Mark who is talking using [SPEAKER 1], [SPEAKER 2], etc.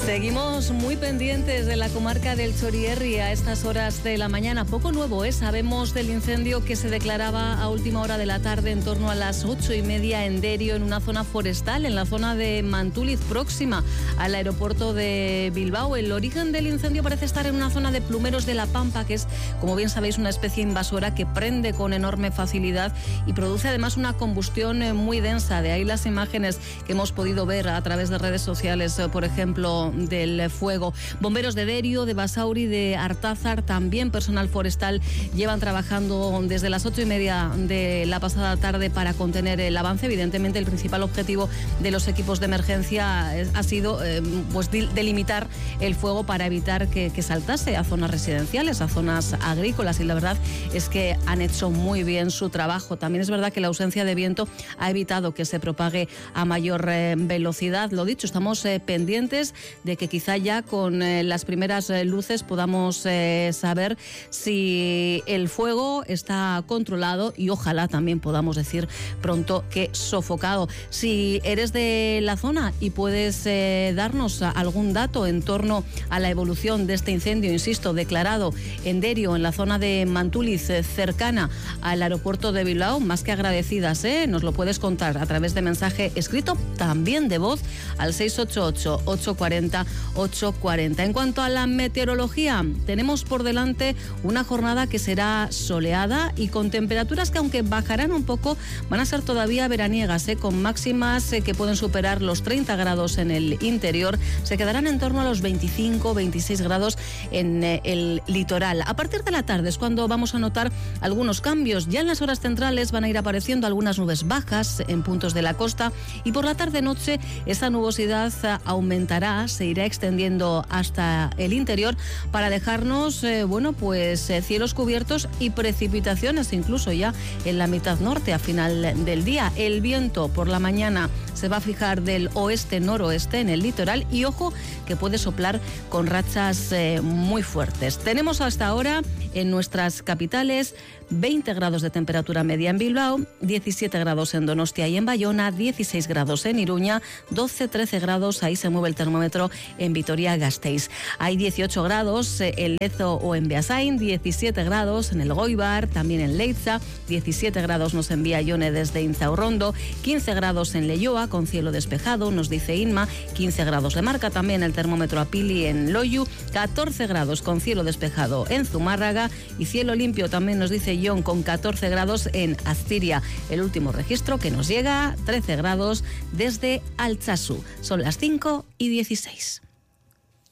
[SPEAKER 1] Seguimos muy pendientes de la comarca del Chorierri a estas horas de la mañana. Poco nuevo, ¿eh? Sabemos del incendio que se declaraba a última hora de la tarde, en torno a las 8:30 en Derio, en una zona forestal, en la zona de Mantúliz, próxima al aeropuerto de Bilbao. El origen del incendio parece estar en una zona de plumeros de la Pampa, que es, como bien sabéis, una especie invasora que prende con enorme facilidad y produce además una combustión muy densa. De ahí las imágenes que hemos podido ver a través de redes sociales, por ejemplo, del fuego. Bomberos de Derio, de Basauri, de Artázar, también personal forestal, llevan trabajando desde las 8:30 de la pasada tarde para contener el avance. Evidentemente, el principal objetivo de los equipos de emergencia ha sido delimitar el fuego para evitar que saltase a zonas residenciales, a zonas agrícolas, y la verdad es que han hecho muy bien su trabajo. También es verdad que la ausencia de viento ha evitado que se propague a mayor velocidad. Lo dicho, estamos pendientes de que quizá ya con las primeras luces podamos saber si el fuego está controlado y ojalá también podamos decir pronto que sofocado. Si eres de la zona y puedes darnos algún dato en torno a la evolución de este incendio, insisto, declarado en Derio, en la zona de Mantúliz, cercana al aeropuerto de Bilbao, más que agradecidas, nos lo puedes contar a través de mensaje escrito, también de voz, al 688-840-840. En cuanto a la meteorología, tenemos por delante una jornada que será soleada y con temperaturas que, aunque bajarán un poco, van a ser todavía veraniegas, con máximas que pueden superar los 30 grados en el interior. Se quedarán en torno a los 25-26 grados en el litoral. A partir de la tarde es cuando vamos a notar algunos cambios. Ya en las horas centrales van a ir apareciendo algunas nubes bajas en puntos de la costa y por la tarde-noche esa nubosidad aumentará, se irá extendiendo hasta el interior para dejarnos cielos cubiertos y precipitaciones incluso ya en la mitad norte a final del día. El viento por la mañana se va a fijar del oeste-noroeste en el litoral y ojo que puede soplar con rachas muy fuertes. Tenemos hasta ahora en nuestras capitales 20 grados de temperatura media en Bilbao, 17 grados en Donostia y en Bayona, 16 grados en Iruña, 12-13 grados, ahí se mueve el termómetro en Vitoria-Gasteiz. Hay 18 grados en Lezo o en Beasain, 17 grados en el Goibar, también en Leitza, 17 grados nos envía Ione desde Inzaurrondo, 15 grados en Leioa con cielo despejado, nos dice Inma, 15 grados le marca también el termómetro a Pili en Loiu, 14 grados con cielo despejado en Zumárraga y cielo limpio también nos dice John con 14 grados en Astiria. El último registro que nos llega, 13 grados desde Altsasu. Son las 5:16.